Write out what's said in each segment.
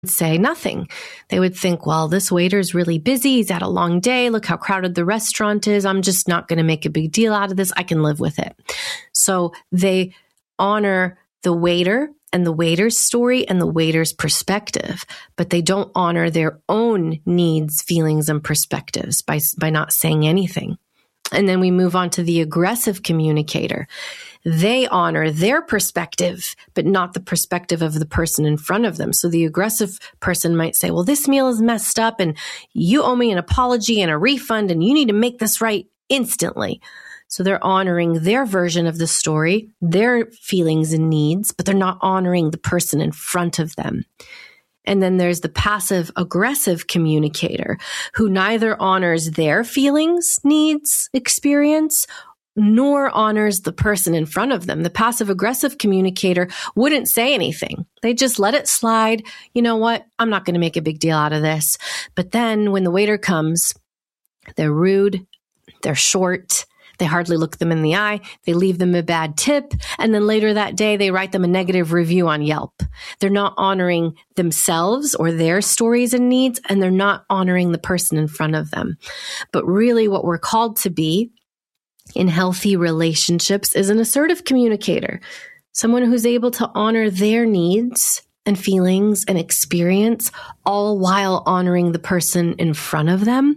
say nothing. They would think, well, this waiter's really busy. He's had a long day. Look how crowded the restaurant is. I'm just not going to make a big deal out of this. I can live with it. So they honor the waiter and the waiter's story and the waiter's perspective, but they don't honor their own needs, feelings, and perspectives by not saying anything. And then we move on to the aggressive communicator. They honor their perspective, but not the perspective of the person in front of them. So the aggressive person might say, well, this meal is messed up and you owe me an apology and a refund and you need to make this right instantly. So they're honoring their version of the story, their feelings and needs, but they're not honoring the person in front of them. And then there's the passive aggressive communicator who neither honors their feelings, needs, experience, nor honors the person in front of them. The passive aggressive communicator wouldn't say anything. They just let it slide. You know what? I'm not going to make a big deal out of this. But then when the waiter comes, they're rude, they're short, they hardly look them in the eye, they leave them a bad tip, and then later that day they write them a negative review on Yelp. They're not honoring themselves or their stories and needs, and they're not honoring the person in front of them. But really what we're called to be in healthy relationships is an assertive communicator, someone who's able to honor their needs and feelings and experience, all while honoring the person in front of them.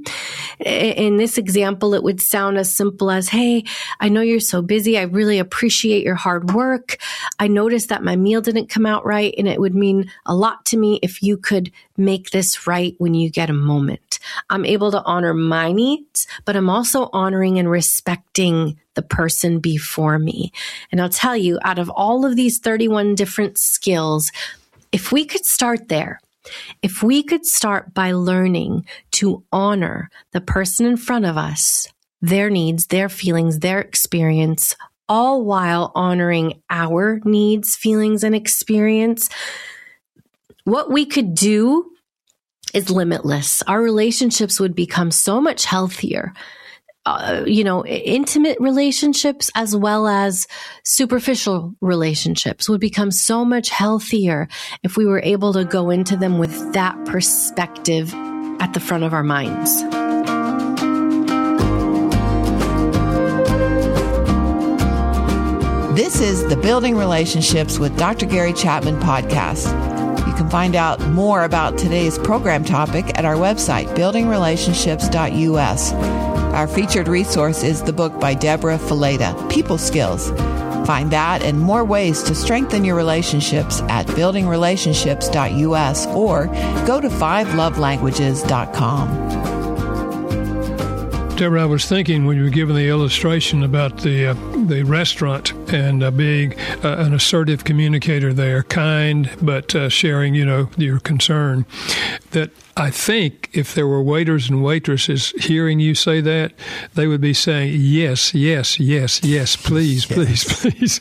In this example, it would sound as simple as, hey, I know you're so busy. I really appreciate your hard work. I noticed that my meal didn't come out right, and it would mean a lot to me if you could make this right when you get a moment. I'm able to honor my needs, but I'm also honoring and respecting the person before me. And I'll tell you, out of all of these 31 different skills, if we could start there, if we could start by learning to honor the person in front of us, their needs, their feelings, their experience, all while honoring our needs, feelings, and experience, what we could do is limitless. Our relationships would become so much healthier. Intimate relationships as well as superficial relationships would become so much healthier if we were able to go into them with that perspective at the front of our minds. This is the Building Relationships with Dr. Gary Chapman podcast. You can find out more about today's program topic at our website, buildingrelationships.us. Our featured resource is the book by Deborah Fileta, People Skills. Find that and more ways to strengthen your relationships at buildingrelationships.us or go to 5lovelanguages.com. Deborah, I was thinking when you were giving the illustration about the restaurant and being an assertive communicator there, kind, but sharing, your concern, that I think if there were waiters and waitresses hearing you say that, they would be saying, yes, yes, yes, yes, please, please, please.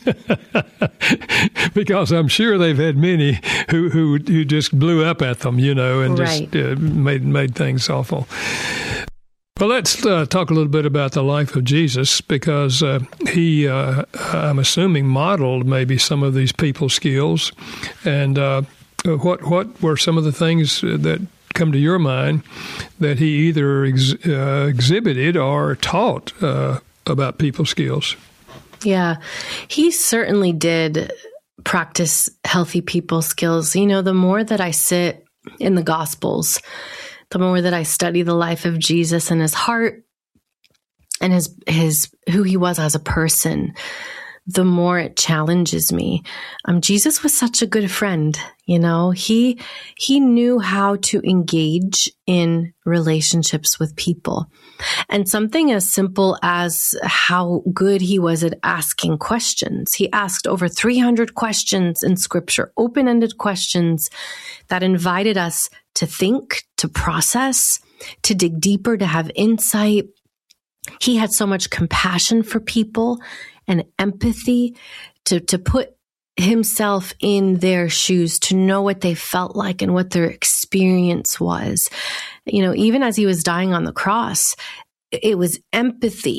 Because I'm sure they've had many who just blew up at them, and right. just made things awful. Well, let's talk a little bit about the life of Jesus, because he, I'm assuming, modeled maybe some of these people skills. And what were some of the things that come to your mind that he either exhibited or taught about people skills? Yeah, he certainly did practice healthy people skills. The more that I sit in the Gospels, the more that I study the life of Jesus and his heart and his who he was as a person, the more it challenges me. Jesus was such a good friend. He knew how to engage in relationships with people. And something as simple as how good he was at asking questions. He asked over 300 questions in Scripture, open-ended questions that invited us to think, to process, to dig deeper, to have insight. He had so much compassion for people and empathy to put himself in their shoes, to know what they felt like and what their experience was. Even as he was dying on the cross, it was empathy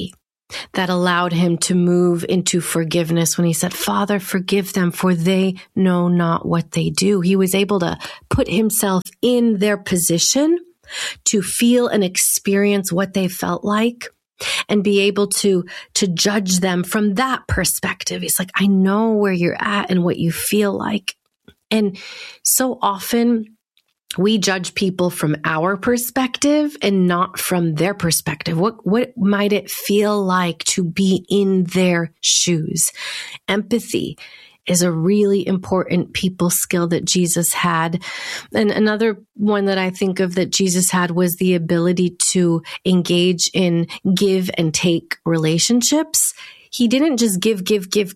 that allowed him to move into forgiveness when he said, Father, forgive them, for they know not what they do. He was able to put himself in their position to feel and experience what they felt like and be able to judge them from that perspective. He's like, I know where you're at and what you feel like. And so often we judge people from our perspective and not from their perspective. What might it feel like to be in their shoes? Empathy is a really important people skill that Jesus had. And another one that I think of that Jesus had was the ability to engage in give and take relationships. He didn't just give.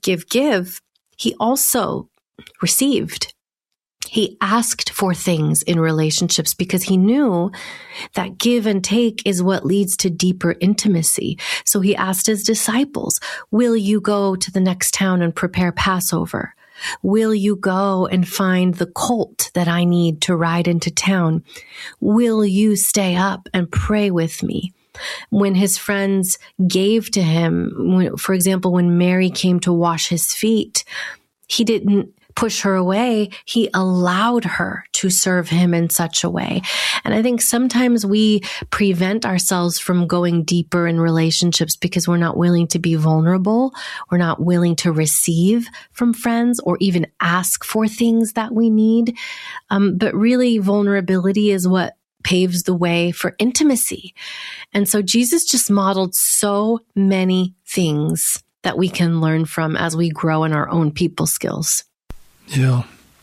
He also received. He asked for things in relationships because he knew that give and take is what leads to deeper intimacy. So he asked his disciples, will you go to the next town and prepare Passover? Will you go and find the colt that I need to ride into town? Will you stay up and pray with me? When his friends gave to him, for example, when Mary came to wash his feet, he didn't push her away. He allowed her to serve him in such a way. And I think sometimes we prevent ourselves from going deeper in relationships because we're not willing to be vulnerable. We're not willing to receive from friends or even ask for things that we need. But really, vulnerability is what paves the way for intimacy. And so Jesus just modeled so many things that we can learn from as we grow in our own people skills. Yeah.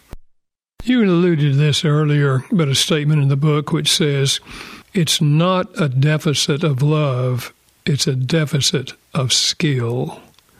You alluded to this earlier, but a statement in the book which says, it's not a deficit of love, it's a deficit of skill.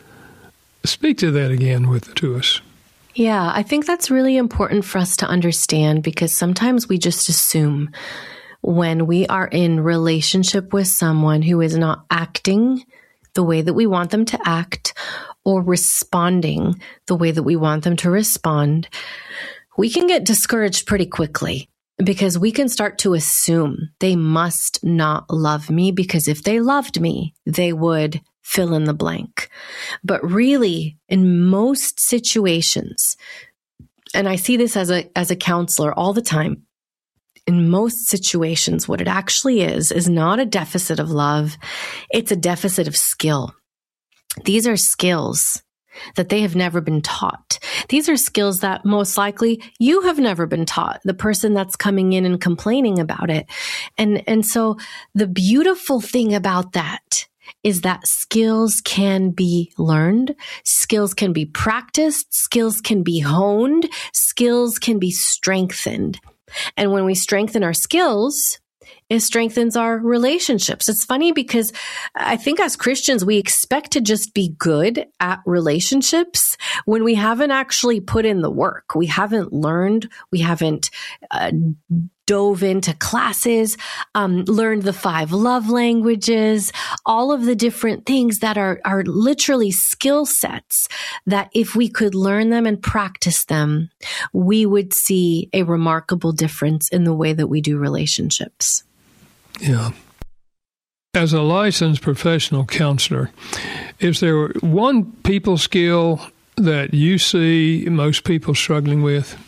Speak to that again to us. Yeah, I think that's really important for us to understand because sometimes we just assume when we are in relationship with someone who is not acting the way that we want them to act or responding the way that we want them to respond, we can get discouraged pretty quickly because we can start to assume they must not love me because if they loved me, they would fill in the blank. But really, in most situations, and I see this as a counselor all the time, in most situations, what it actually is not a deficit of love. It's a deficit of skill. These are skills that they have never been taught. These are skills that most likely you have never been taught, the person that's coming in and complaining about it. And so the beautiful thing about that is that skills can be learned, skills can be practiced, skills can be honed, skills can be strengthened. And when we strengthen our skills, it strengthens our relationships. It's funny because I think as Christians, we expect to just be good at relationships when we haven't actually put in the work. We haven't learned, we haven't dove into classes, learned the 5 love languages, all of the different things that are literally skill sets that if we could learn them and practice them, we would see a remarkable difference in the way that we do relationships. Yeah. As a licensed professional counselor, is there one people skill that you see most people struggling with?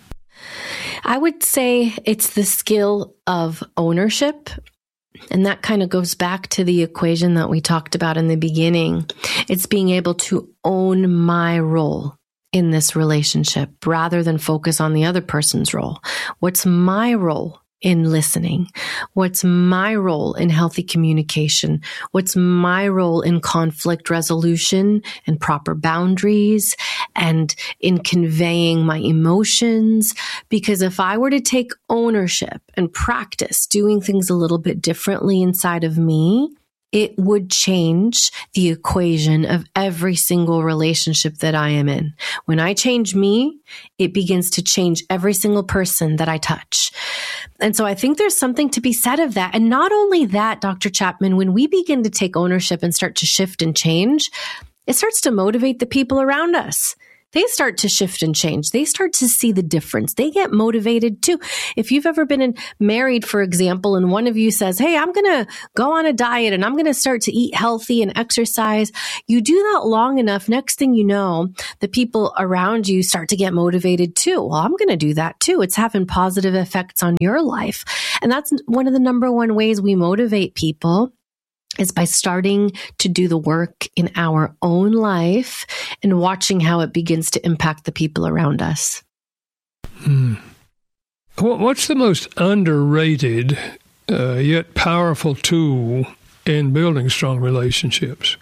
I would say it's the skill of ownership. And that kind of goes back to the equation that we talked about in the beginning. It's being able to own my role in this relationship rather than focus on the other person's role. What's my role in listening? What's my role in healthy communication? What's my role in conflict resolution and proper boundaries and in conveying my emotions? Because if I were to take ownership and practice doing things a little bit differently inside of me, it would change the equation of every single relationship that I am in. When I change me, it begins to change every single person that I touch. And so I think there's something to be said of that. And not only that, Dr. Chapman, when we begin to take ownership and start to shift and change, it starts to motivate the people around us they start to shift and change. They start to see the difference. They get motivated too. If you've ever been married, for example, and one of you says, hey, I'm going to go on a diet and I'm going to start to eat healthy and exercise. You do that long enough. Next thing you know, the people around you start to get motivated too. Well, I'm going to do that too. It's having positive effects on your life. And that's one of the number one ways we motivate people, is by starting to do the work in our own life and watching how it begins to impact the people around us. What's the most underrated yet powerful tool in building strong relationships?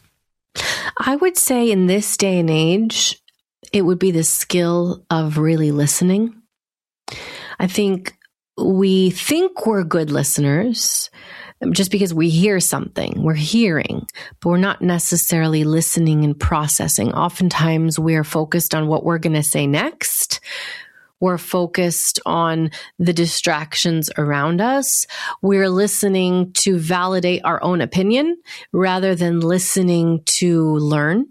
I would say in this day and age, it would be the skill of really listening. I think we think we're good listeners just because we hear something. We're hearing, but we're not necessarily listening and processing. Oftentimes we're focused on what we're going to say next. We're focused on the distractions around us. We're listening to validate our own opinion rather than listening to learn.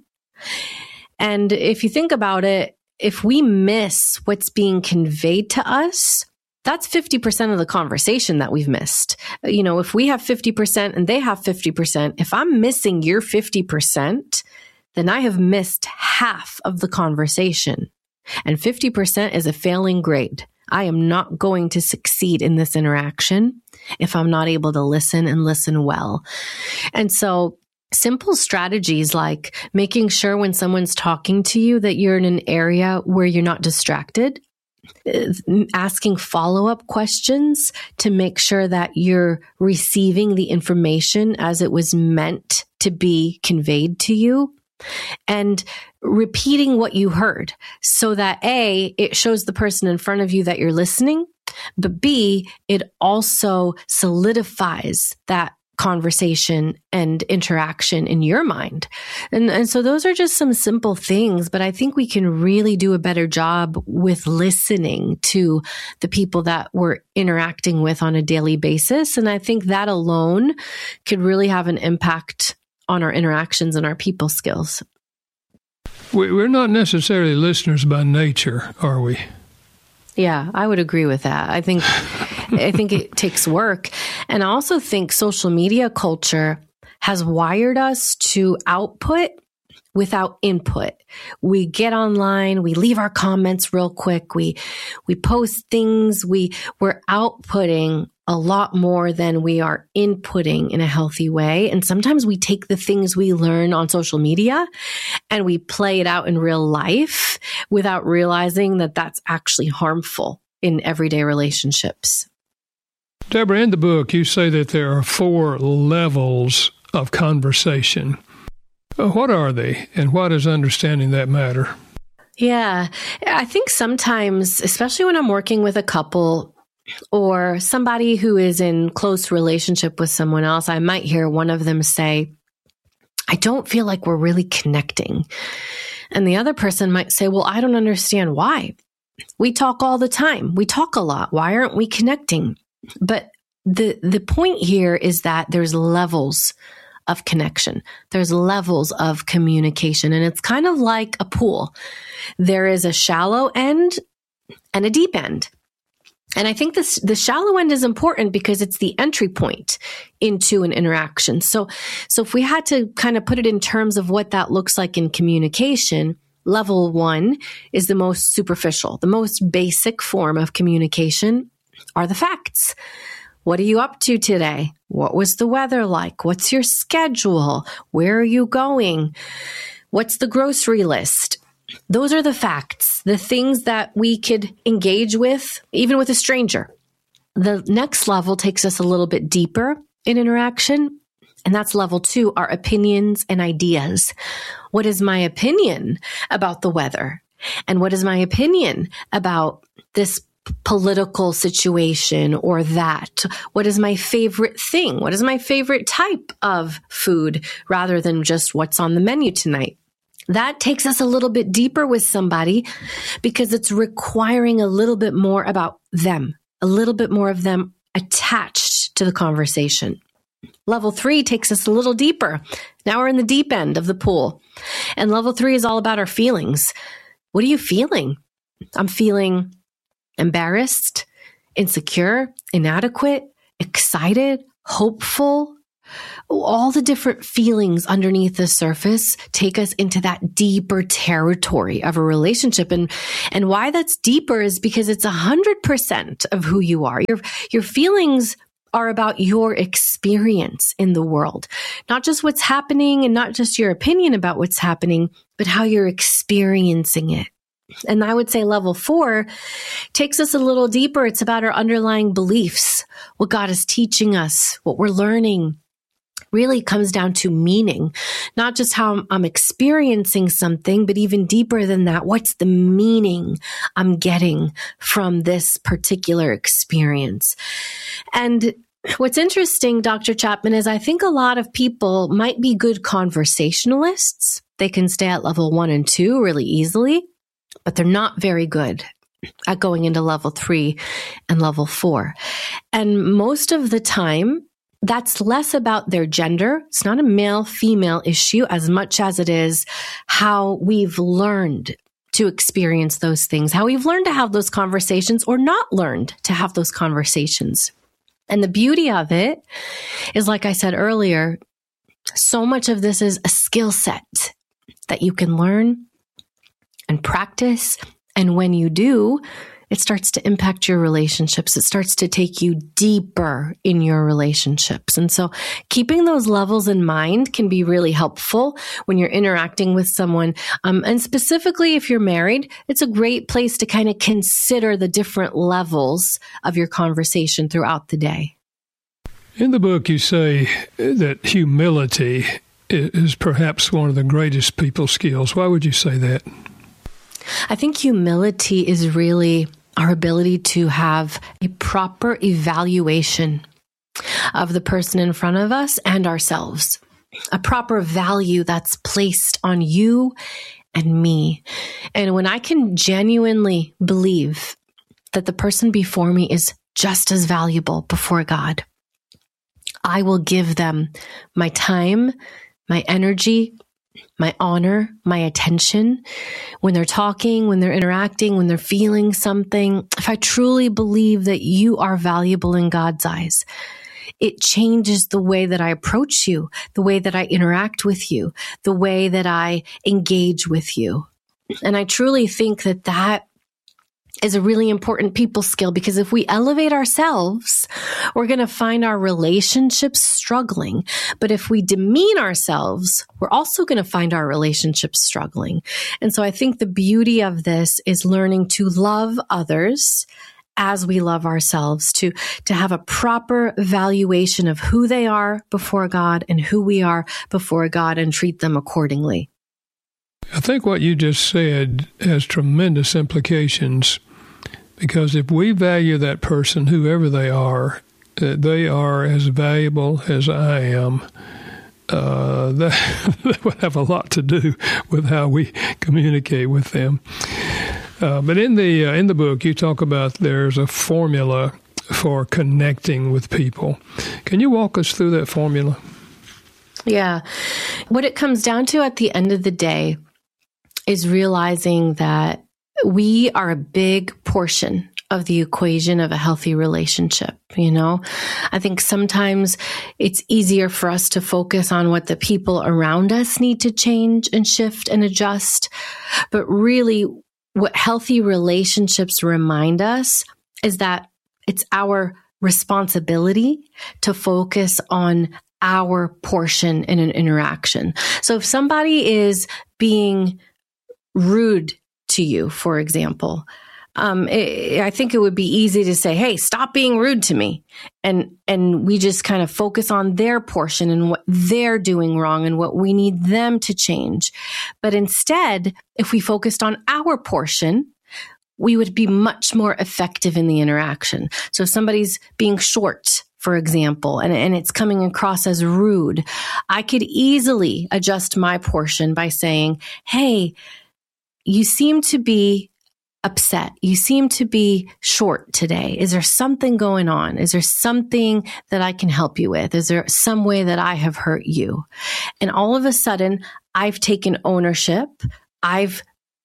And if you think about it, if we miss what's being conveyed to us, that's 50% of the conversation that we've missed. You know, if we have 50% and they have 50%, if I'm missing your 50%, then I have missed half of the conversation. And 50% is a failing grade. I am not going to succeed in this interaction if I'm not able to listen and listen well. And so simple strategies like making sure when someone's talking to you that you're in an area where you're not distracted, asking follow-up questions to make sure that you're receiving the information as it was meant to be conveyed to you, and repeating what you heard so that A, it shows the person in front of you that you're listening, but B, it also solidifies that conversation and interaction in your mind. And so those are just some simple things, but I think we can really do a better job with listening to the people that we're interacting with on a daily basis. And I think that alone could really have an impact on our interactions and our people skills. We're not necessarily listeners by nature, are we? Yeah, I would agree with that. I think it takes work. And I also think social media culture has wired us to output without input. We get online, we leave our comments real quick, we post things, we're outputting a lot more than we are inputting in a healthy way. And sometimes we take the things we learn on social media and we play it out in real life without realizing that that's actually harmful in everyday relationships. Deborah, in the book, you say that there are 4 levels of conversation. What are they, and why does understanding that matter? Yeah, I think sometimes, especially when I'm working with a couple or somebody who is in close relationship with someone else, I might hear one of them say, I don't feel like we're really connecting. And the other person might say, well, I don't understand why. We talk all the time. We talk a lot. Why aren't we connecting? But the point here is that there's levels of connection. There's levels of communication. And it's kind of like a pool. There is a shallow end and a deep end. And I think the shallow end is important because it's the entry point into an interaction. So if we had to kind of put it in terms of what that looks like in communication, level 1 is the most superficial, the most basic form of communication are the facts. What are you up to today? What was the weather like? What's your schedule? Where are you going? What's the grocery list? Those are the facts, the things that we could engage with, even with a stranger. The next level takes us a little bit deeper in interaction, and that's level 2, our opinions and ideas. What is my opinion about the weather? And what is my opinion about this political situation or that? What is my favorite thing? What is my favorite type of food rather than just what's on the menu tonight? That takes us a little bit deeper with somebody because it's requiring a little bit more about them, a little bit more of them attached to the conversation. Level 3 takes us a little deeper. Now we're in the deep end of the pool. And level 3 is all about our feelings. what are you feeling? I'm feeling embarrassed, insecure, inadequate, excited, hopeful. All the different feelings underneath the surface take us into that deeper territory of a relationship. And why that's deeper is because it's 100% of who you are. Your feelings are about your experience in the world, not just what's happening and not just your opinion about what's happening, but how you're experiencing it. And I would say level 4 takes us a little deeper. It's about our underlying beliefs, what God is teaching us, what we're learning. Really comes down to meaning, not just how I'm experiencing something, but even deeper than that, what's the meaning I'm getting from this particular experience? And what's interesting, Dr. Chapman, is I think a lot of people might be good conversationalists. They can stay at level 1 and 2 really easily, but they're not very good at going into level 3 and level 4. And most of the time, that's less about their gender. It's not a male-female issue as much as it is how we've learned to experience those things, how we've learned to have those conversations or not learned to have those conversations. And the beauty of it is, like I said earlier, so much of this is a skill set that you can learn and practice. And when you do, it starts to impact your relationships. It starts to take you deeper in your relationships. And so keeping those levels in mind can be really helpful when you're interacting with someone. And specifically, if you're married, it's a great place to kind of consider the different levels of your conversation throughout the day. In the book, you say that humility is perhaps one of the greatest people skills. Why would you say that? I think humility is really our ability to have a proper evaluation of the person in front of us and ourselves, a proper value that's placed on you and me. And when I can genuinely believe that the person before me is just as valuable before God, I will give them my time, my energy, my honor, my attention when they're talking, when they're interacting, when they're feeling something. If I truly believe that you are valuable in God's eyes, it changes the way that I approach you, the way that I interact with you, the way that I engage with you. And I truly think that that is a really important people skill, because if we elevate ourselves, we're going to find our relationships struggling. But if we demean ourselves, we're also going to find our relationships struggling. And so I think the beauty of this is learning to love others as we love ourselves, to have a proper valuation of who they are before God and who we are before God, and treat them accordingly. I think what you just said has tremendous implications, because if we value that person, whoever they are as valuable as I am, that would have a lot to do with how we communicate with them. But in the book, you talk about there's a formula for connecting with people. Can you walk us through that formula? Yeah. What it comes down to at the end of the day is realizing that we are a big portion of the equation of a healthy relationship. You know, I think sometimes it's easier for us to focus on what the people around us need to change and shift and adjust. But really, what healthy relationships remind us is that it's our responsibility to focus on our portion in an interaction. So if somebody is being rude to you, for example, I think it would be easy to say, hey, stop being rude to me. And we just kind of focus on their portion and what they're doing wrong and what we need them to change. But instead, if we focused on our portion, we would be much more effective in the interaction. So if somebody's being short, for example, and it's coming across as rude, I could easily adjust my portion by saying, hey, you seem to be upset. You seem to be short today. Is there something going on? Is there something that I can help you with? Is there some way that I have hurt you? And all of a sudden, I've taken ownership. I've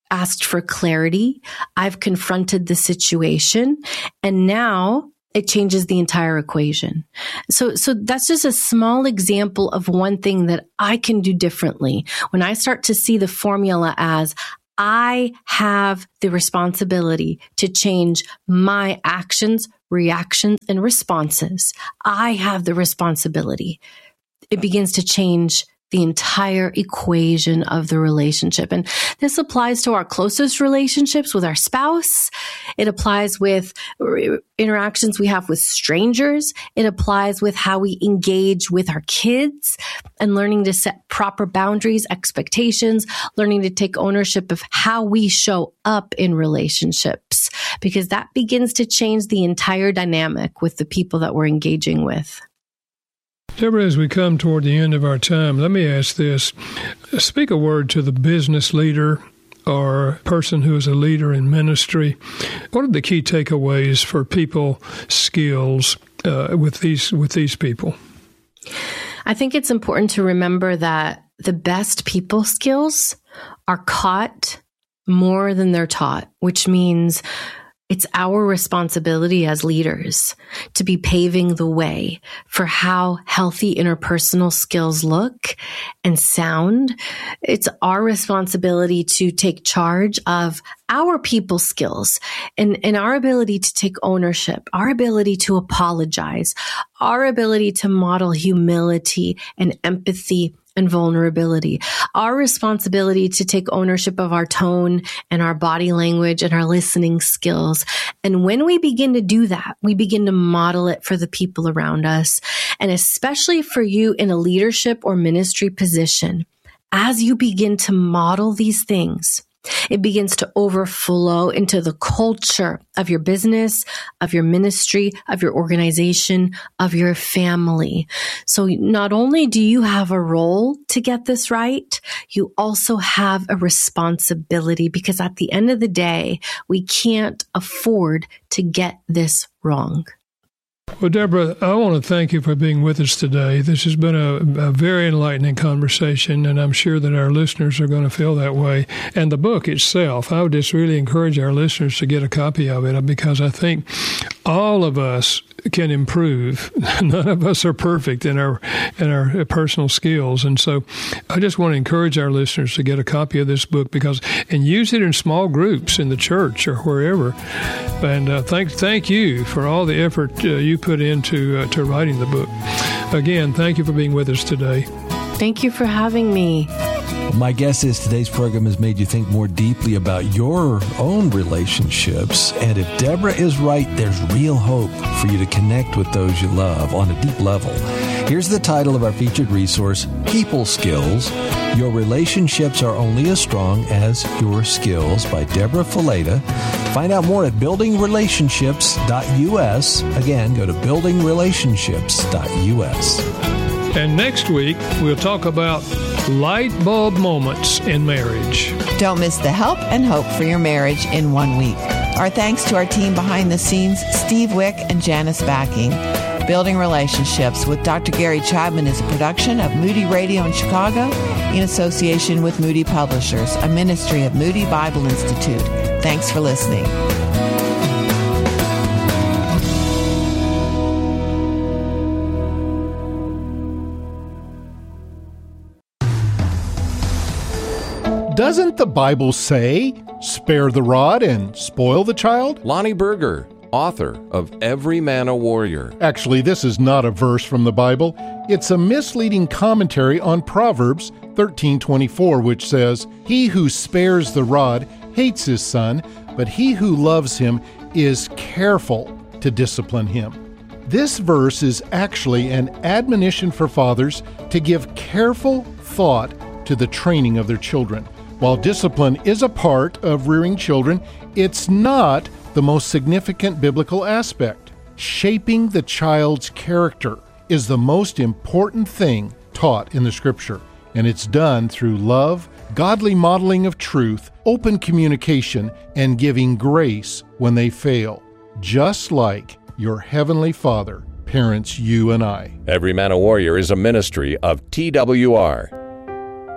asked for clarity. I've confronted the situation, and now it changes the entire equation. So that's just a small example of one thing that I can do differently. When I start to see the formula as I have the responsibility to change my actions, reactions, and responses. I have the responsibility. It begins to change the entire equation of the relationship. And this applies to our closest relationships with our spouse. It applies with interactions we have with strangers. It applies with how we engage with our kids and learning to set proper boundaries, expectations, learning to take ownership of how we show up in relationships, because that begins to change the entire dynamic with the people that we're engaging with. Deborah, as we come toward the end of our time, let me ask this. Speak a word to the business leader or person who is a leader in ministry. What are the key takeaways for people skills with these people? I think it's important to remember that the best people skills are caught more than they're taught, which means it's our responsibility as leaders to be paving the way for how healthy interpersonal skills look and sound. It's our responsibility to take charge of our people skills and our ability to take ownership, our ability to apologize, our ability to model humility and empathy and vulnerability, our responsibility to take ownership of our tone and our body language and our listening skills. And when we begin to do that, we begin to model it for the people around us. And especially for you in a leadership or ministry position, as you begin to model these things, it begins to overflow into the culture of your business, of your ministry, of your organization, of your family. So not only do you have a role to get this right, you also have a responsibility, because at the end of the day, we can't afford to get this wrong. Well, Deborah, I want to thank you for being with us today. This has been a very enlightening conversation, and I'm sure that our listeners are going to feel that way. And the book itself, I would just really encourage our listeners to get a copy of it, because I think all of us can improve. None of us are perfect in our personal skills. And so I just want to encourage our listeners to get a copy of this book and use it in small groups in the church or wherever. And thank you for all the effort you put into writing the book. Again, thank you for being with us today. Thank you for having me. My guess is today's program has made you think more deeply about your own relationships. And if Deborah is right, there's real hope for you to connect with those you love on a deep level. Here's the title of our featured resource, People Skills. Your relationships are only as strong as your skills, by Deborah Fileta. Find out more at buildingrelationships.us. Again, go to buildingrelationships.us. And next week, we'll talk about light bulb moments in marriage. Don't miss the help and hope for your marriage in 1 week. Our thanks to our team behind the scenes, Steve Wick and Janice Backing. Building Relationships with Dr. Gary Chapman is a production of Moody Radio in Chicago in association with Moody Publishers, a ministry of Moody Bible Institute. Thanks for listening. Doesn't the Bible say, spare the rod and spoil the child? Lonnie Berger, author of Every Man a Warrior. Actually, this is not a verse from the Bible. It's a misleading commentary on Proverbs 13:24, which says, "He who spares the rod hates his son, but he who loves him is careful to discipline him." This verse is actually an admonition for fathers to give careful thought to the training of their children. While discipline is a part of rearing children, it's not the most significant biblical aspect. Shaping the child's character is the most important thing taught in the Scripture, and it's done through love, godly modeling of truth, open communication, and giving grace when they fail, just like your Heavenly Father parents you and I. Every Man a Warrior is a ministry of TWR.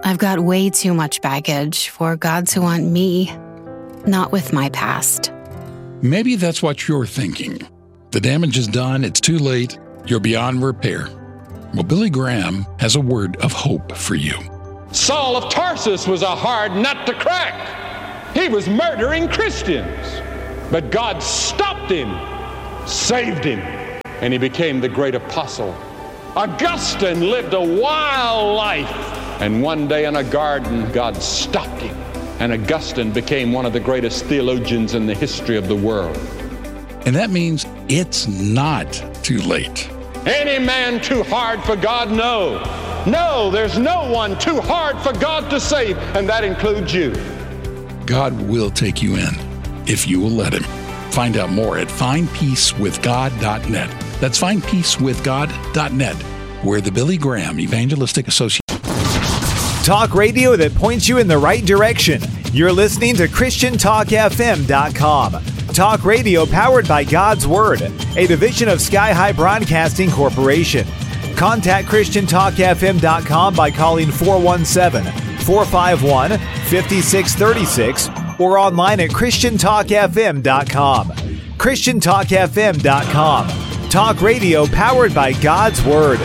I've got way too much baggage for God to want me, not with my past. Maybe that's what you're thinking. The damage is done, it's too late, you're beyond repair. Well, Billy Graham has a word of hope for you. Saul of Tarsus was a hard nut to crack. He was murdering Christians. But God stopped him, saved him, and he became the great apostle. Augustine lived a wild life, and one day in a garden, God stopped him, and Augustine became one of the greatest theologians in the history of the world. And that means it's not too late. Any man too hard for God? No. No, there's no one too hard for God to save, and that includes you. God will take you in if you will let him. Find out more at findpeacewithgod.net. That's findpeacewithgod.net, where the Billy Graham Evangelistic Association. Talk radio that points you in the right direction. You're listening to ChristianTalkFM.com. Talk radio powered by God's Word, a division of Sky High Broadcasting Corporation. Contact ChristianTalkFM.com by calling 417-451-5636 or online at ChristianTalkFM.com. ChristianTalkFM.com. Talk radio powered by God's Word.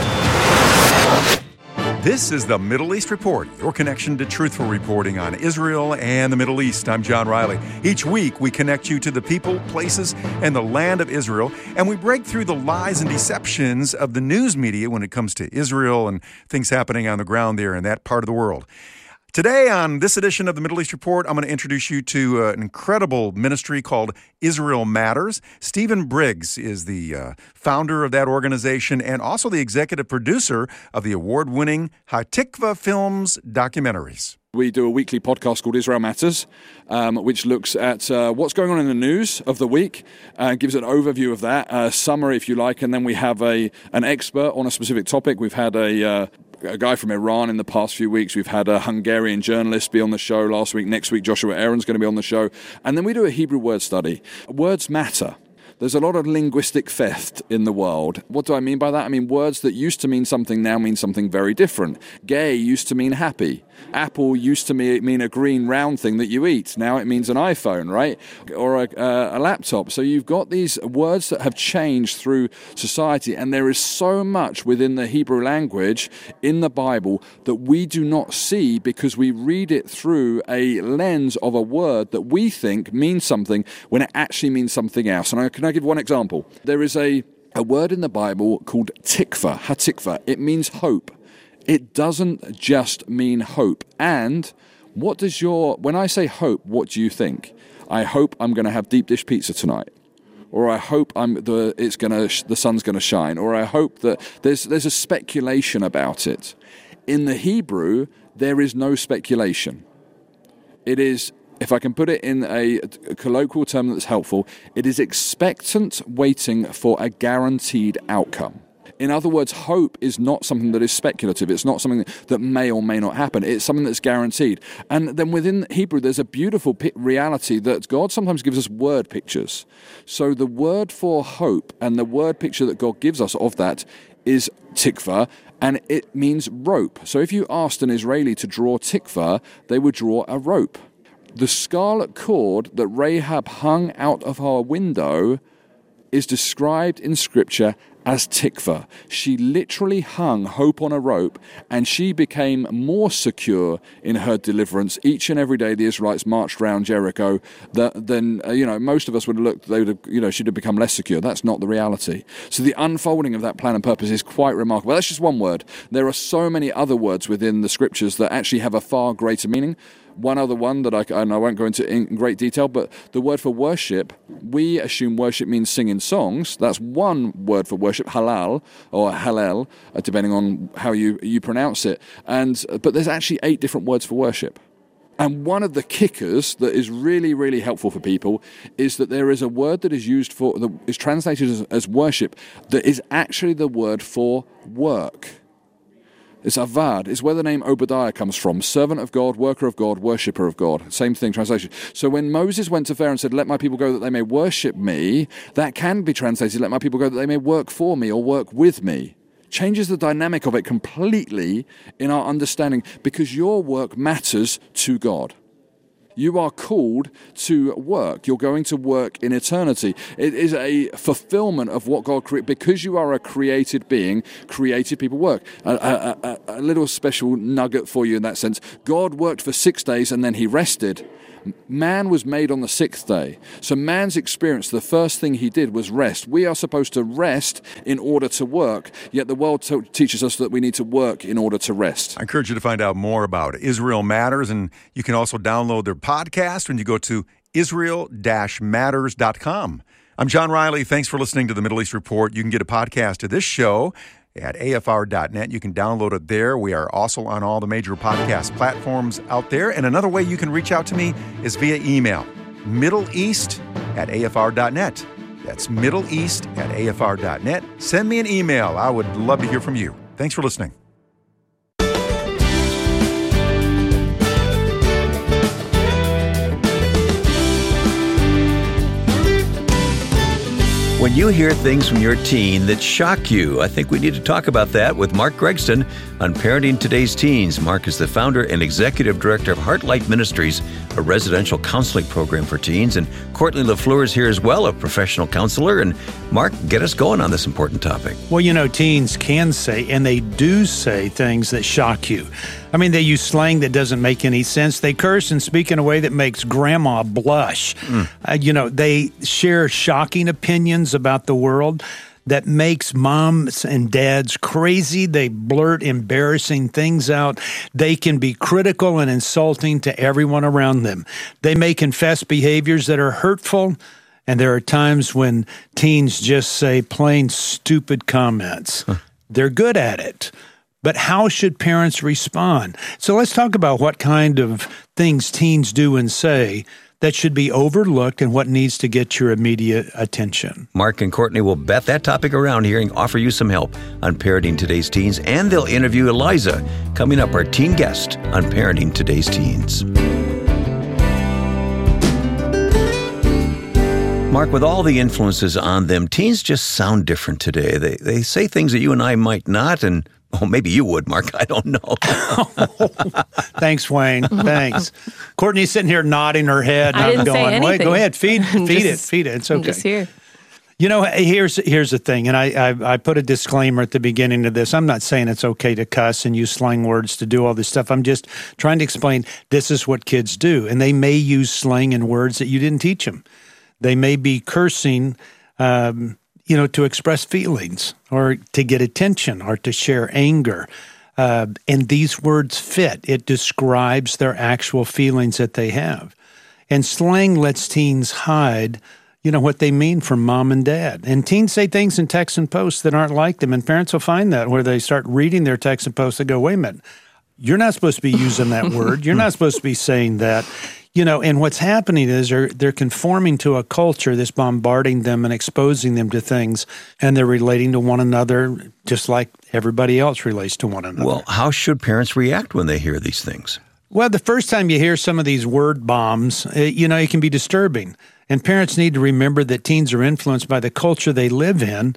This is the Middle East Report, your connection to truthful reporting on Israel and the Middle East. I'm John Riley. Each week, we connect you to the people, places, and the land of Israel, and we break through the lies and deceptions of the news media when it comes to Israel and things happening on the ground there in that part of the world. Today, on this edition of the Middle East Report, I'm going to introduce you to an incredible ministry called Israel Matters. Stephen Briggs is the founder of that organization and also the executive producer of the award-winning Hatikva Films documentaries. We do a weekly podcast called Israel Matters, which looks at what's going on in the news of the week, gives an overview of that, a summary if you like, and then we have an expert on a specific topic. We've had a guy from Iran in the past few weeks. We've had a Hungarian journalist be on the show last week. Next week, Joshua Aaron's going to be on the show. And then we do a Hebrew word study. Words matter. There's a lot of linguistic theft in the world. What do I mean by that? I mean words that used to mean something now mean something very different. Gay used to mean happy. Apple used to mean a green round thing that you eat. Now it means an iPhone, right? Or a laptop. So you've got these words that have changed through society, and there is so much within the Hebrew language in the Bible that we do not see because we read it through a lens of a word that we think means something when it actually means something else. And can I give one example? There is a word in the Bible called tikva, hatikva. It means hope. It doesn't just mean hope. And what does when I say hope, what do you think? I hope I'm going to have deep dish pizza tonight. Or I hope the sun's going to shine. Or I hope that there's a speculation about it. In the Hebrew, there is no speculation. It is, if I can put it in a colloquial term that's helpful, it is expectant waiting for a guaranteed outcome. In other words, hope is not something that is speculative. It's not something that may or may not happen. It's something that's guaranteed. And then within Hebrew, there's a beautiful reality that God sometimes gives us word pictures. So the word for hope and the word picture that God gives us of that is tikva, and it means rope. So if you asked an Israeli to draw tikva, they would draw a rope. The scarlet cord that Rahab hung out of her window is described in Scripture as tikva. She literally hung hope on a rope, and she became more secure in her deliverance each and every day the Israelites marched around Jericho than most of us would have looked, she'd have become less secure. That's not the reality. So the unfolding of that plan and purpose is quite remarkable. That's just one word. There are so many other words within the Scriptures that actually have a far greater meaning. One other one that I won't go into in great detail, but the word for worship, we assume worship means singing songs. That's one word for worship, halal or hallel, depending on how you pronounce it. But there's actually 8 different words for worship. And one of the kickers that is really, really helpful for people is that there is a word that is used is translated as worship that is actually the word for work. It's avad. It's where the name Obadiah comes from. Servant of God, worker of God, worshipper of God. Same thing, translation. So when Moses went to Pharaoh and said, let my people go that they may worship me, that can be translated, let my people go that they may work for me or work with me. changes the dynamic of it completely in our understanding, because your work matters to God. You are called to work. You're going to work in eternity. It is a fulfillment of what God created. Because you are a created being, created people work. A little special nugget for you in that sense. God worked for 6 days and then he rested. Man was made on the 6th day. So man's experience, the first thing he did was rest. We are supposed to rest in order to work, yet the world teaches us that we need to work in order to rest. I encourage you to find out more about Israel Matters, and you can also download their podcast when you go to israel-matters.com. I'm John Riley. Thanks for listening to the Middle East Report. You can get a podcast of this show at afr.net. You can download it there. We are also on all the major podcast platforms out there. And another way you can reach out to me is via email, middleeast@afr.net. That's middleeast@afr.net. Send me an email. I would love to hear from you. Thanks for listening. When you hear things from your teen that shock you, I think we need to talk about that with Mark Gregston on Parenting Today's Teens. Mark is the founder and executive director of Heartlight Ministries, a residential counseling program for teens. And Courtney LaFleur is here as well, a professional counselor. And Mark, get us going on this important topic. Well, you know, teens can say, and they do say, things that shock you. I mean, they use slang that doesn't make any sense. They curse and speak in a way that makes grandma blush. They share shocking opinions about the world that makes moms and dads crazy. They blurt embarrassing things out. They can be critical and insulting to everyone around them. They may confess behaviors that are hurtful, and there are times when teens just say plain stupid comments. They're good at it. But how should parents respond? So let's talk about what kind of things teens do and say that should be overlooked and what needs to get your immediate attention. Mark and Courtney will bat that topic around here and offer you some help on Parenting Today's Teens, and they'll interview Eliza, coming up, our teen guest on Parenting Today's Teens. Mark, with all the influences on them, teens just sound different today. They say things that you and I might not, and maybe you would, Mark. I don't know. Thanks, Wayne. Thanks. Courtney's sitting here nodding her head. I didn't say anything. Wait, go ahead. Feed it. It's okay. I'm just here. You know, here's the thing, and I put a disclaimer at the beginning of this. I'm not saying it's okay to cuss and use slang words to do all this stuff. I'm just trying to explain this is what kids do, and they may use slang and words that you didn't teach them. They may be cursing, to express feelings or to get attention or to share anger. And these words fit. It describes their actual feelings that they have. And slang lets teens hide, what they mean from mom and dad. And teens say things in texts and posts that aren't like them. And parents will find that where they start reading their texts and posts and go, wait a minute, you're not supposed to be using that word. You're not supposed to be saying that. And what's happening is they're conforming to a culture that's bombarding them and exposing them to things, and they're relating to one another just like everybody else relates to one another. Well, how should parents react when they hear these things? Well, the first time you hear some of these word bombs, it can be disturbing. And parents need to remember that teens are influenced by the culture they live in.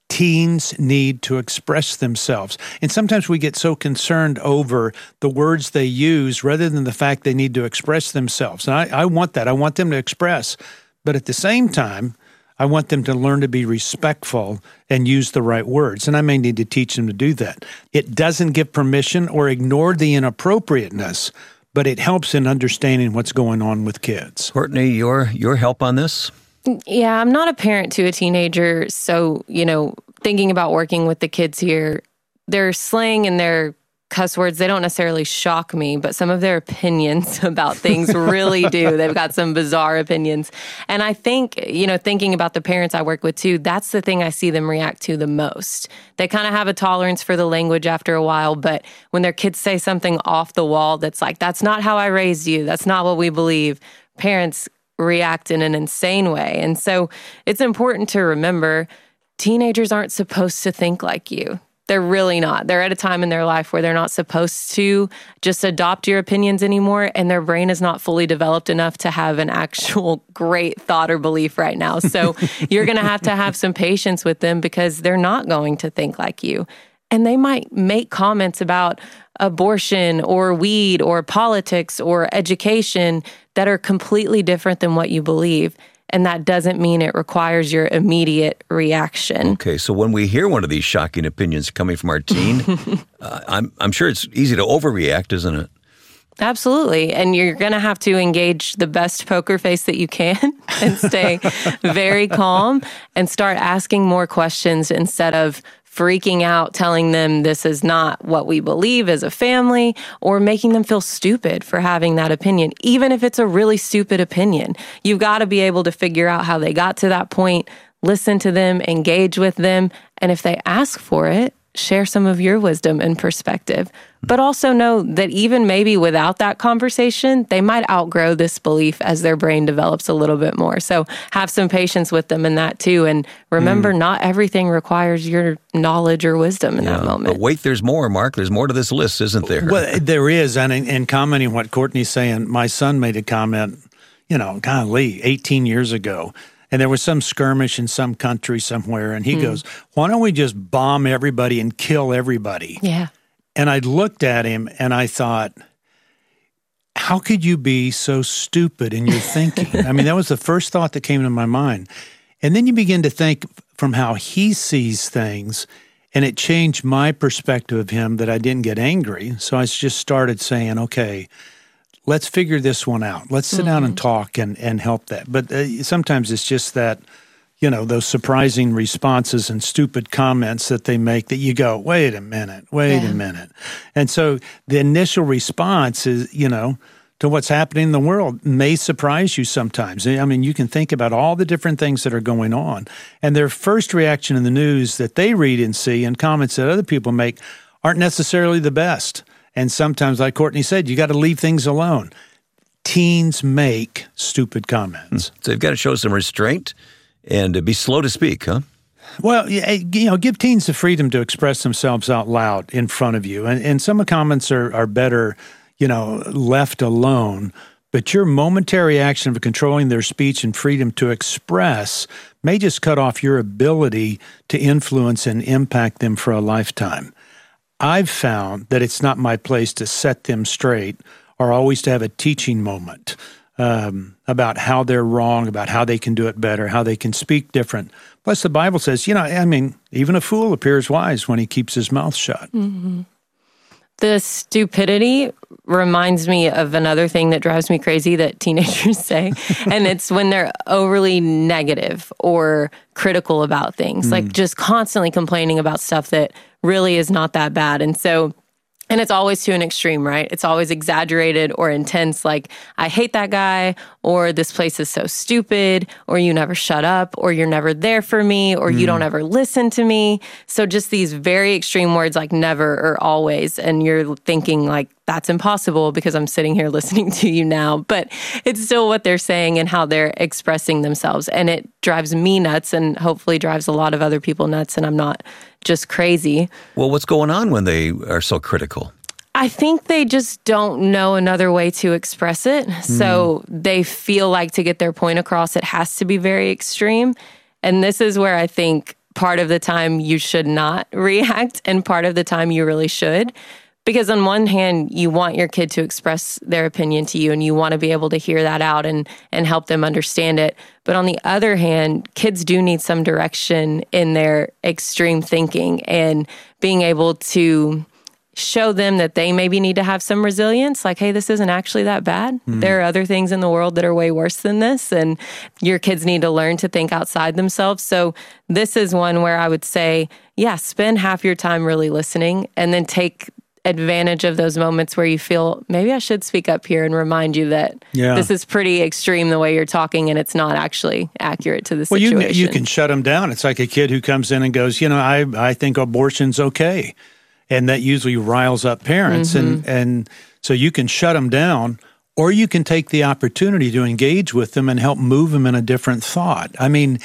Teens need to express themselves. And sometimes we get so concerned over the words they use rather than the fact they need to express themselves. And I want that. I want them to express. But at the same time, I want them to learn to be respectful and use the right words. And I may need to teach them to do that. It doesn't give permission or ignore the inappropriateness, but it helps in understanding what's going on with kids. Courtney, your help on this? Yeah, I'm not a parent to a teenager, so, thinking about working with the kids here, their slang and their cuss words, they don't necessarily shock me, but some of their opinions about things really do. They've got some bizarre opinions. And I think, thinking about the parents I work with too, that's the thing I see them react to the most. They kind of have a tolerance for the language after a while, but when their kids say something off the wall that's like, that's not how I raised you, that's not what we believe, parents react in an insane way. And so it's important to remember teenagers aren't supposed to think like you. They're really not. They're at a time in their life where they're not supposed to just adopt your opinions anymore, and their brain is not fully developed enough to have an actual great thought or belief right now. So you're going to have some patience with them because they're not going to think like you. And they might make comments about abortion or weed or politics or education that are completely different than what you believe. And that doesn't mean it requires your immediate reaction. Okay, so when we hear one of these shocking opinions coming from our teen, I'm sure it's easy to overreact, isn't it? Absolutely. And you're going to have to engage the best poker face that you can and stay very calm and start asking more questions instead of freaking out, telling them this is not what we believe as a family, or making them feel stupid for having that opinion. Even if it's a really stupid opinion, you've got to be able to figure out how they got to that point, listen to them, engage with them, and if they ask for it, share some of your wisdom and perspective. But also know that even maybe without that conversation, they might outgrow this belief as their brain develops a little bit more. So have some patience with them in that too. And remember, not everything requires your knowledge or wisdom in that moment. But wait, there's more, Mark. There's more to this list, isn't there? Well, there is. And in commenting what Courtney's saying, my son made a comment, 18 years ago. And there was some skirmish in some country somewhere. And he goes, why don't we just bomb everybody and kill everybody? Yeah. And I looked at him and I thought, how could you be so stupid in your thinking? I mean, that was the first thought that came to my mind. And then you begin to think from how he sees things, and it changed my perspective of him that I didn't get angry. So I just started saying, okay, let's figure this one out. Let's sit down and talk and help that. But sometimes it's just that, those surprising responses and stupid comments that they make that you go, wait a minute. And so the initial response is, to what's happening in the world may surprise you sometimes. I mean, you can think about all the different things that are going on. And their first reaction in the news that they read and see and comments that other people make aren't necessarily the best. And sometimes, like Courtney said, you got to leave things alone. Teens make stupid comments. So you've got to show some restraint and be slow to speak, huh? Well, give teens the freedom to express themselves out loud in front of you. And some comments are better, left alone. But your momentary action of controlling their speech and freedom to express may just cut off your ability to influence and impact them for a lifetime. I've found that it's not my place to set them straight or always to have a teaching moment about how they're wrong, about how they can do it better, how they can speak different. Plus, the Bible says, even a fool appears wise when he keeps his mouth shut. Mm-hmm. The stupidity reminds me of another thing that drives me crazy that teenagers say, and it's when they're overly negative or critical about things, like just constantly complaining about stuff that really is not that bad. And it's always to an extreme, right? It's always exaggerated or intense, like, I hate that guy, or this place is so stupid, or you never shut up, or you're never there for me, or you don't ever listen to me. So just these very extreme words like never or always, and you're thinking like, that's impossible because I'm sitting here listening to you now. But it's still what they're saying and how they're expressing themselves. And it drives me nuts and hopefully drives a lot of other people nuts. And I'm not just crazy. Well, what's going on when they are so critical? I think they just don't know another way to express it. So they feel like to get their point across, it has to be very extreme. And this is where I think part of the time you should not react and part of the time you really should. Because on one hand, you want your kid to express their opinion to you and you want to be able to hear that out and help them understand it. But on the other hand, kids do need some direction in their extreme thinking and being able to show them that they maybe need to have some resilience. Like, hey, this isn't actually that bad. There are other things in the world that are way worse than this. And your kids need to learn to think outside themselves. So this is one where I would say, spend half your time really listening and then take advantage of those moments where you feel maybe I should speak up here and remind you that this is pretty extreme the way you're talking and it's not actually accurate to the situation. Well, you can shut them down. It's like a kid who comes in and goes, I think abortion's okay. And that usually riles up parents. And so you can shut them down or you can take the opportunity to engage with them and help move them in a different thought. I mean,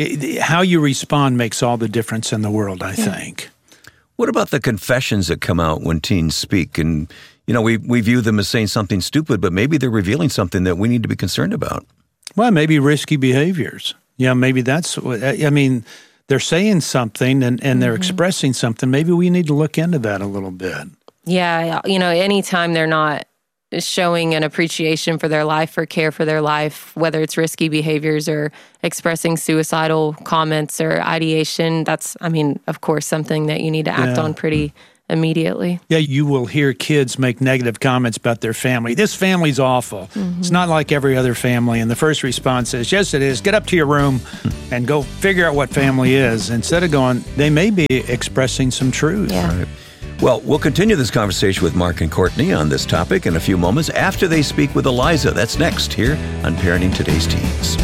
how you respond makes all the difference in the world, I think. What about the confessions that come out when teens speak? And, we view them as saying something stupid, but maybe they're revealing something that we need to be concerned about. Well, maybe risky behaviors. Yeah, maybe that's what, they're saying something and they're expressing something, maybe we need to look into that a little bit. Yeah, anytime they're not showing an appreciation for their life or care for their life, whether it's risky behaviors or expressing suicidal comments or ideation, that's, of course, something that you need to act on pretty immediately. Yeah, you will hear kids make negative comments about their family. This family's awful. It's not like every other family. And the first response is, yes, it is. Get up to your room and go figure out what family is. Instead of going, they may be expressing some truth. Yeah. Right. Well, we'll continue this conversation with Mark and Courtney on this topic in a few moments after they speak with Eliza. That's next here on Parenting Today's Teens.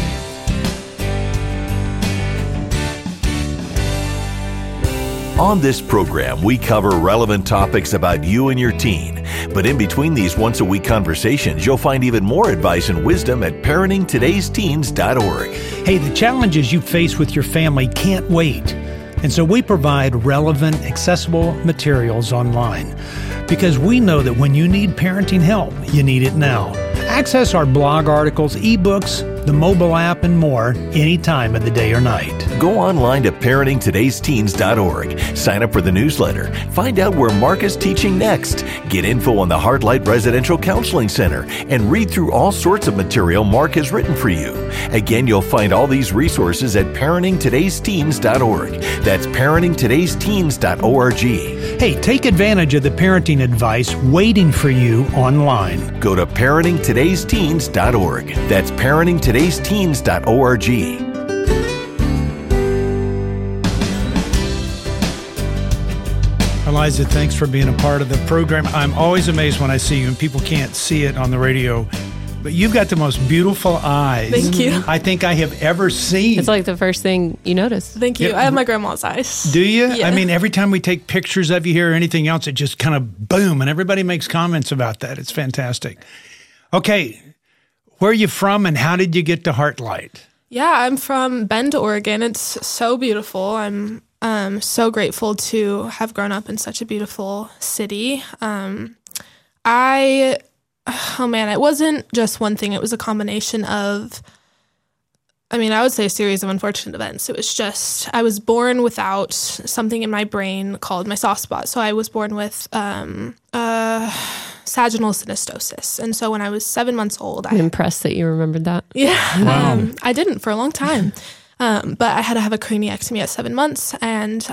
On this program, we cover relevant topics about you and your teen. But in between these once-a-week conversations, you'll find even more advice and wisdom at parentingtodaysteens.org. Hey, the challenges you face with your family can't wait. And so we provide relevant, accessible materials online because we know that when you need parenting help, you need it now. Access our blog articles, ebooks, the mobile app, and more any time of the day or night. Go online to parentingtodaysteens.org. Sign up for the newsletter. Find out where Mark is teaching next. Get info on the Heartlight Residential Counseling Center and read through all sorts of material Mark has written for you. Again, you'll find all these resources at parentingtodaysteens.org. That's parentingtodaysteens.org. Hey, take advantage of the parenting advice waiting for you online. Go to parentingtodaysteens.org. That's parentingtodaysteens.org. Eliza, thanks for being a part of the program. I'm always amazed when I see you, and people can't see it on the radio, but you've got the most beautiful eyes. Thank you. I think I have ever seen. It's like the first thing you notice. Thank you. I have my grandma's eyes. Do you? Yeah. Every time we take pictures of you here or anything else, it just kind of boom, and everybody makes comments about that. It's fantastic. Okay, where are you from, and how did you get to Heartlight? Yeah, I'm from Bend, Oregon. It's so beautiful. I'm so grateful to have grown up in such a beautiful city. It wasn't just one thing. It was a combination of, I would say a series of unfortunate events. It was just, I was born without something in my brain called my soft spot. So I was born with sagittal synostosis. And so when I was 7 months old, I'm impressed that you remembered that. Yeah. Wow. I didn't for a long time. But I had to have a craniectomy at 7 months. And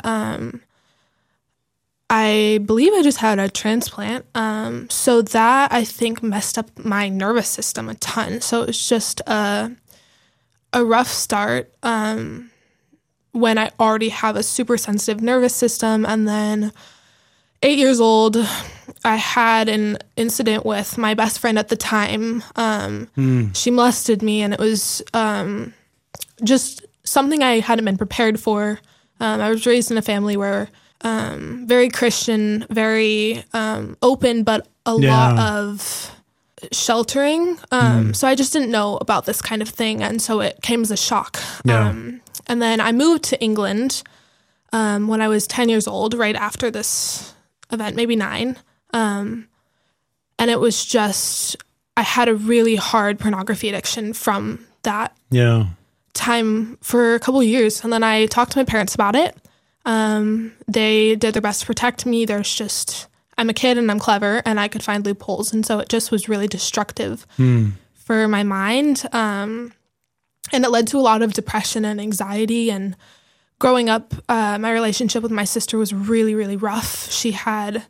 I believe I just had a transplant. So that, I think, messed up my nervous system a ton. So it was just a rough start when I already have a super sensitive nervous system. And then 8 years old, I had an incident with my best friend at the time. She molested me, and it was just something I hadn't been prepared for. I was raised in a family where very Christian, very open, but a lot of sheltering. So I just didn't know about this kind of thing, and so it came as a shock. And then I moved to England when I was 10 years old, right after this event, maybe 9. And it was just, I had a really hard pornography addiction from that time for a couple of years. And then I talked to my parents about it. They did their best to protect me. There's just, I'm a kid and I'm clever and I could find loopholes. And so it just was really destructive for my mind. And it led to a lot of depression and anxiety. And growing up, my relationship with my sister was really, really rough. She had,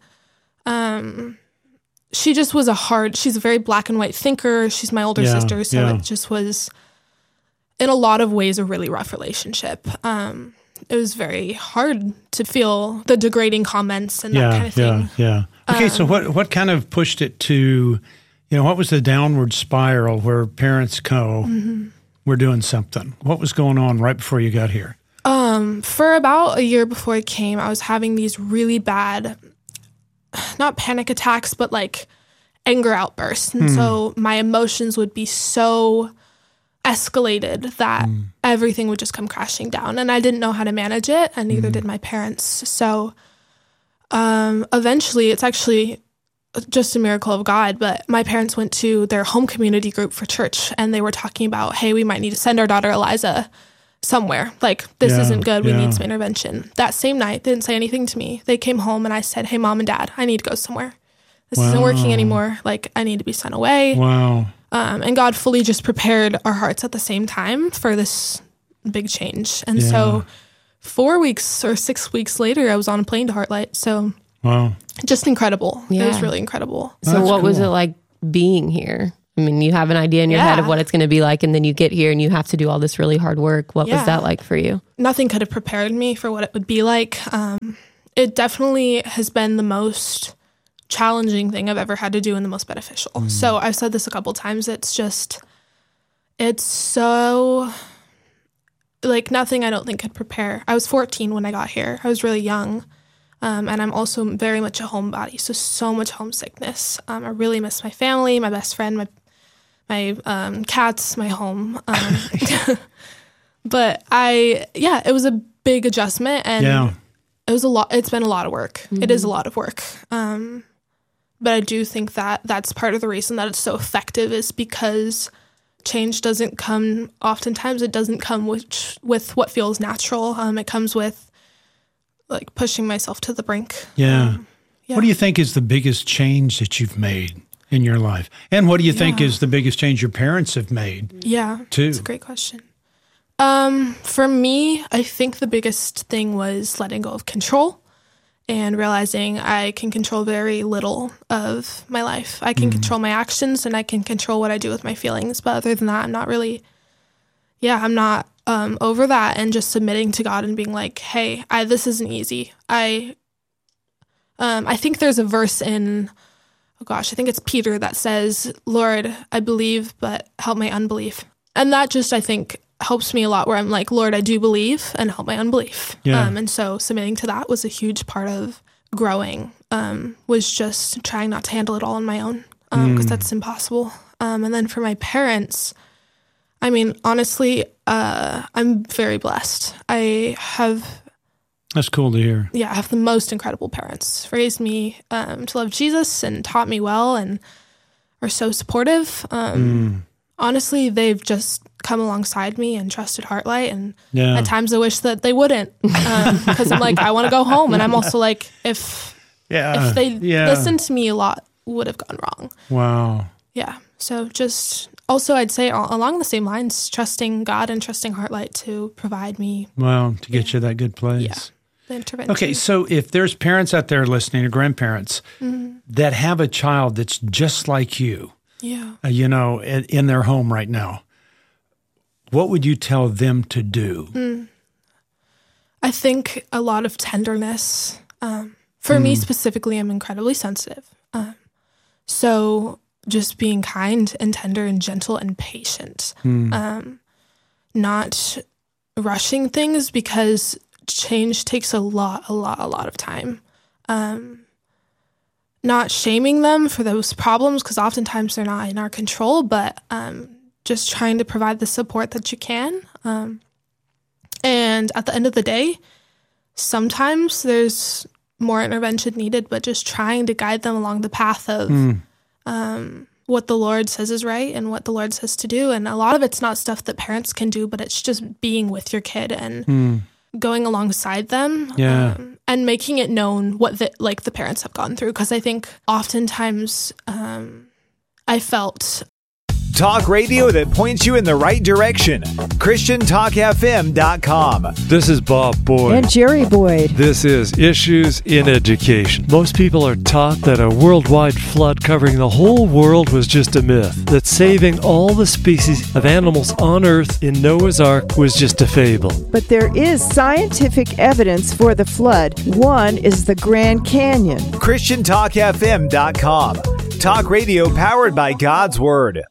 she just was she's a very black and white thinker. She's my older sister. So it just was, in a lot of ways, a really rough relationship. It was very hard to feel the degrading comments and that kind of thing. Okay, so what kind of pushed it to, what was the downward spiral where parents go, we're doing something? What was going on right before you got here? For about a year before I came, I was having these really bad, not panic attacks, but like anger outbursts. And so my emotions would be so escalated that everything would just come crashing down. And I didn't know how to manage it, and neither did my parents. So eventually, it's actually just a miracle of God, but my parents went to their home community group for church, and they were talking about, hey, we might need to send our daughter Eliza somewhere. Like, this isn't good. We need some intervention. That same night, didn't say anything to me. They came home and I said, hey, Mom and Dad, I need to go somewhere. This isn't working anymore. Like, I need to be sent away. Wow. And God fully just prepared our hearts at the same time for this big change. And so 4 weeks or 6 weeks later, I was on a plane to Heartlight. So just incredible. Yeah. It was really incredible. So what was it like being here? I mean, you have an idea in your head of what it's going to be like, and then you get here and you have to do all this really hard work. What was that like for you? Nothing could have prepared me for what it would be like. It definitely has been the most challenging thing I've ever had to do and the most beneficial. So I've said this a couple times. It's so, like, nothing I don't think could prepare. I was 14 when I got here. I was really young. And I'm also very much a homebody, so much homesickness. I really miss my family, my best friend, my cats, my home. But it was a big adjustment, and it was a lot. It's been a lot of work. It is a lot of work. But I do think that that's part of the reason that it's so effective is because change doesn't come, oftentimes it doesn't come with what feels natural. It comes with, like, pushing myself to the brink. What do you think is the biggest change that you've made in your life? And what do you think is the biggest change your parents have made? Too? That's a great question. For me, I think the biggest thing was letting go of control and realizing I can control very little of my life. I can control my actions and I can control what I do with my feelings. But other than that, I'm not really, I'm not over that, and just submitting to God and being like, hey, this isn't easy. I think there's a verse in, I think it's Peter that says, Lord, I believe, but help my unbelief. And that just, I think, helps me a lot, where I'm like, Lord, I do believe, and help my unbelief. And so submitting to that was a huge part of growing, was just trying not to handle it all on my own, because that's impossible. And then for my parents, I mean, honestly, I'm very blessed. That's cool to hear. I have the most incredible parents. Raised me to love Jesus and taught me well and are so supportive. Honestly, they've just come alongside me and trusted Heartlight. And at times I wish that they wouldn't, because I'm like, I want to go home. And I'm also like, if they listened to me, a lot would have gone wrong. Wow. Yeah. So just also, I'd say along the same lines, trusting God and trusting Heartlight to provide me. Well, to get you that good place. Yeah. The intervention. Okay. So if there's parents out there listening, or grandparents that have a child that's just like you, in their home right now, what would you tell them to do? I think a lot of tenderness. For me specifically, I'm incredibly sensitive. So just being kind and tender and gentle and patient. Not rushing things, because change takes a lot of time. Not shaming them for those problems, because oftentimes they're not in our control, but just trying to provide the support that you can. And at the end of the day, sometimes there's more intervention needed, but just trying to guide them along the path of what the Lord says is right and what the Lord says to do. And a lot of it's not stuff that parents can do, but it's just being with your kid and going alongside them and making it known what the parents have gone through. Because I think oftentimes I felt... Talk radio that points you in the right direction. ChristianTalkFM.com. This is Bob Boyd. And Jerry Boyd. This is Issues in Education. Most people are taught that a worldwide flood covering the whole world was just a myth, that saving all the species of animals on Earth in Noah's Ark was just a fable. But there is scientific evidence for the flood. One is the Grand Canyon. ChristianTalkFM.com. Talk radio powered by God's Word.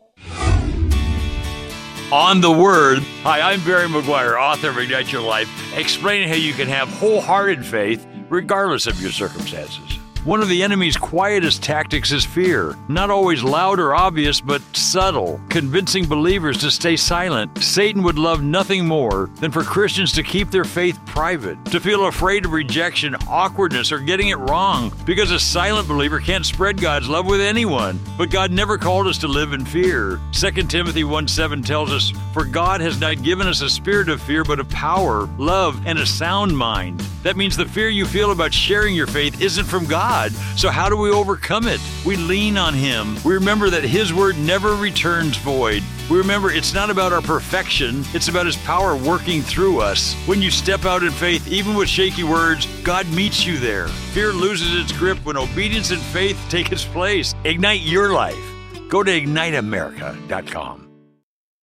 On the Word. Hi, I'm Barry McGuire, author of Ignite Your Life, explaining how you can have wholehearted faith regardless of your circumstances. One of the enemy's quietest tactics is fear. Not always loud or obvious, but subtle, convincing believers to stay silent. Satan would love nothing more than for Christians to keep their faith private, to feel afraid of rejection, awkwardness, or getting it wrong, because a silent believer can't spread God's love with anyone. But God never called us to live in fear. 2 Timothy 1:7 tells us, "For God has not given us a spirit of fear, but of power, love, and a sound mind." That means the fear you feel about sharing your faith isn't from God. So how do we overcome it? We lean on Him. We remember that His word never returns void. We remember it's not about our perfection, it's about His power working through us. When you step out in faith, even with shaky words, God meets you there. Fear loses its grip when obedience and faith take its place. Ignite your life. Go to IgniteAmerica.com.